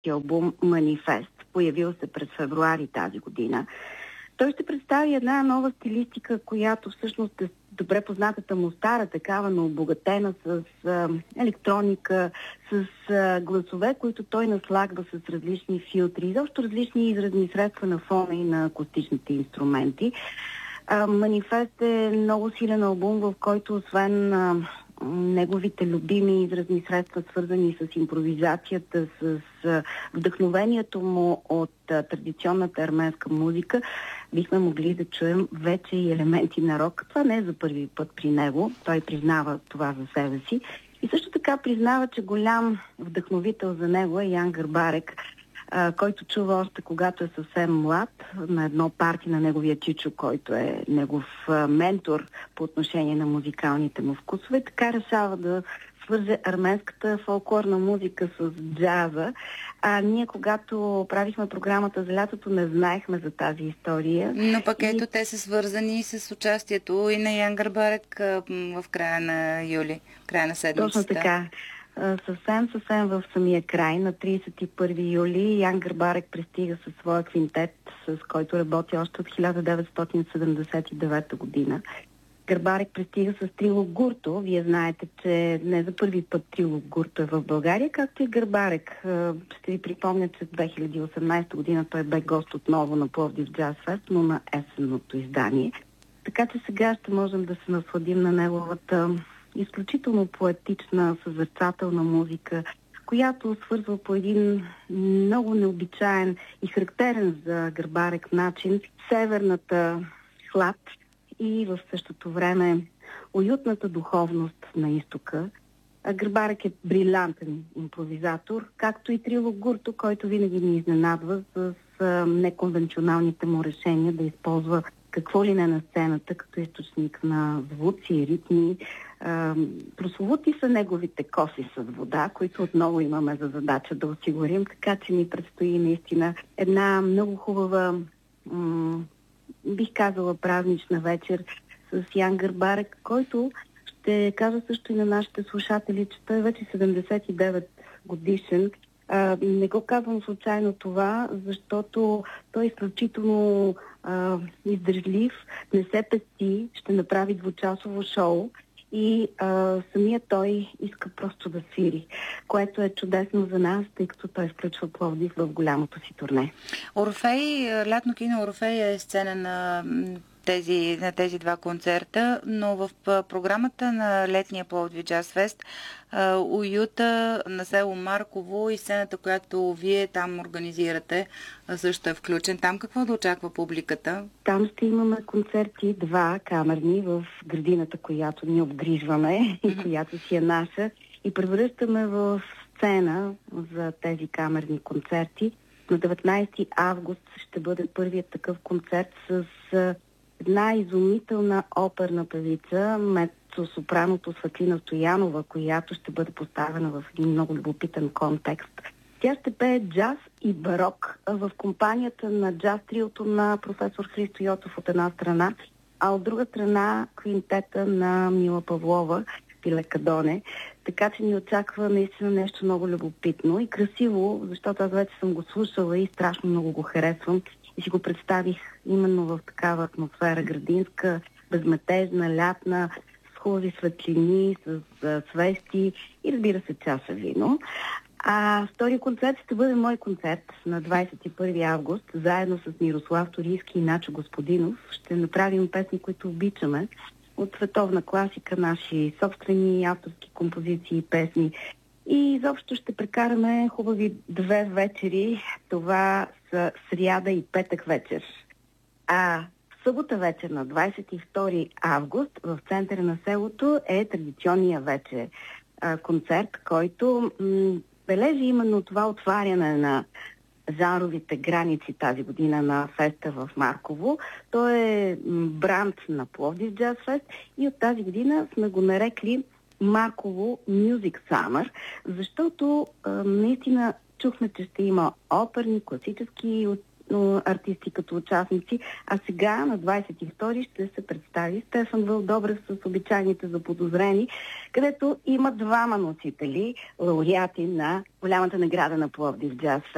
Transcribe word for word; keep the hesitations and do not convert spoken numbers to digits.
албум Манифест, появил се през февруари тази година. Той ще представи една нова стилистика, която всъщност е добре познатата му стара такава, но обогатена с а, електроника, с а, гласове, които той наслагва с различни филтри, изобщо различни изразни средства на фона и на акустичните инструменти. А, Манифест е много силен албум, в който освен а, неговите любими изразни средства, свързани с импровизацията, с а, вдъхновението му от а, традиционната арменска музика, бихме могли да чуем вече и елементи на рок. Това не е за първи път при него. Той признава това за себе си. И също така признава, че голям вдъхновител за него е Ян Гърбарек, а, който чува още когато е съвсем млад на едно парти на неговия чичо, който е негов а, ментор по отношение на музикалните му вкусове. Така решава да свърже арменската фолклорна музика с джаза. А ние, когато правихме програмата за лятото, не знаехме за тази история. Но пък ето и... те са свързани с участието и на Ян Гърбарек в края на юли, края на седмицата. Точно така. Съвсем, съвсем в самия край, на тридесет и първи юли, Ян Гърбарек пристига със своя квинтет, с който работи още от хиляда деветстотин седемдесет и девета година. Гърбарек пристига с Трило Гурто. Вие знаете, че не за първи път Трило Гурто е в България, както и Гърбарек. Ще ви припомня, че две хиляди и осемнадесета година той бе гост отново на Пловдив Джаз Фест, но на есенното издание. Така че сега ще можем да се насладим на неговата изключително поетична, съзерцателна музика, която свързва по един много необичаен и характерен за Гърбарек начин северната хлад и в същото време уютната духовност на изтока. Гърбарек е брилянтен импровизатор, както и Трило Гурто, който винаги ни изненадва с неконвенционалните му решения да използва какво ли не на сцената, като източник на звуци и ритми. Прословути са неговите коси с вода, които отново имаме за задача да осигурим, така че ни предстои наистина една много хубава, м- бих казала, празнична вечер с Ян Гърбарек, който ще кажа също и на нашите слушатели, че той е вече седемдесет и девет годишен. А, не го казвам случайно това, защото той е изключително а, издържлив, не се пести, ще направи двучасово шоу и а, самия той иска просто да свири, което е чудесно за нас, тъй като той включва Пловдив в голямото си турне. Орфей, лятно кино Орфей е сцена на тези, на тези два концерта, но в програмата на летния Пловдив Джаз Фест уюта на село Марково и сцената, която вие там организирате, също е включен. Там какво да очаква публиката? Там ще имаме концерти, два камерни в градината, която ни обгрижваме и mm-hmm. която си е наша, и превръщаме в сцена за тези камерни концерти. На деветнадесети август ще бъде първият такъв концерт с една изумителна оперна певица, мецо-сопраното Светлина Стоянова, която ще бъде поставена в един много любопитен контекст. Тя ще пее джаз и барок в компанията на джаз триото на професор Христо Йотов от една страна, а от друга страна квинтета на Мила Павлова, Пилека Доне. Така че ни очаква наистина нещо много любопитно и красиво, защото аз вече съм го слушала и страшно много го харесвам. И си го представих именно в такава атмосфера градинска, безметежна, лятна, с хубави светлини, с а, свещи и, разбира се, чаша вино. А втори концерт ще бъде мой концерт на двадесет и първи август, заедно с Мирослав Торийски и Начо Господинов. Ще направим песни, които обичаме, от световна класика, наши собствени авторски композиции и песни. И изобщо ще прекараме хубави две вечери. Това са сряда и петък вечер. А събота вечер на двадесет и втори август в центъра на селото е традиционния вече а, концерт, който м- бележи именно това отваряне на жанровите граници тази година на феста в Марково. Той е м- бранд на Пловдив Джаз Фест и от тази година сме го нарекли Марково Music Summer, защото а, наистина чухме, че ще има оперни, класически артисти като участници, а сега на двадесет и втори ще се представи Стефан Вълдобрев с обичайните заподозрени, където има двама носители, лауреати на голямата награда на Пловдив Джаз Фест.